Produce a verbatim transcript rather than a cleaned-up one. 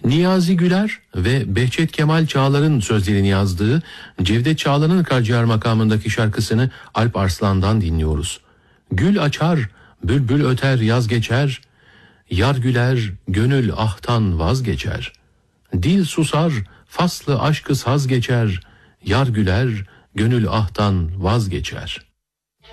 Niyazi Güler ve Behçet Kemal Çağlar'ın sözlerini yazdığı Cevdet Çağlar'ın Karaciğer makamındaki şarkısını Alp Arslan'dan dinliyoruz. Gül açar, bülbül öter yaz geçer, yar güler, gönül ahtan vazgeçer. Dil susar, faslı aşkı saz geçer, yar güler, gönül ahtan vazgeçer.